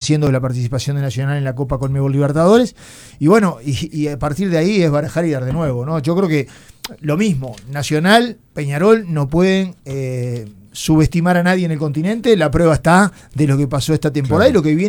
haciendo de la participación de Nacional en la Copa Conmebol Libertadores. Y bueno, y a partir de ahí es barajar y dar de nuevo, ¿no? Yo creo que lo mismo, Nacional, Peñarol no pueden subestimar a nadie en el continente. La prueba está de lo que pasó esta temporada, claro, y lo que viene